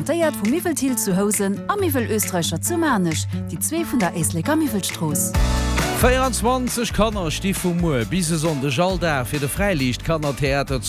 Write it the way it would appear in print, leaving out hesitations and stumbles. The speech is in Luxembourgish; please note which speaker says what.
Speaker 1: präsentéiert vum Miveltil zu Hosen am Mivel Österreicher zu Manisch, die 2 vun der Esleger Mivelstraße.
Speaker 2: 24 Kanner Stief vu Mo bis sonde Jalda fir de Freilicht Kanner Theater